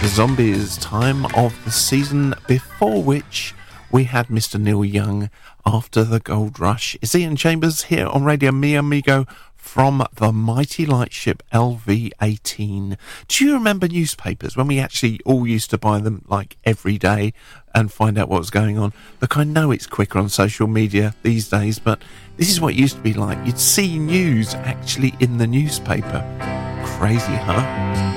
Zombies, time of the season before which we had Mr. Neil Young after the gold rush. It's Ian Chambers here on Radio Mi Amigo from the mighty lightship LV-18. Do you remember newspapers when we actually all used to buy them like every day and find out what was going on? Look, I know it's quicker on social media these days, but this is what it used to be like. You'd see news actually in the newspaper. Crazy, huh?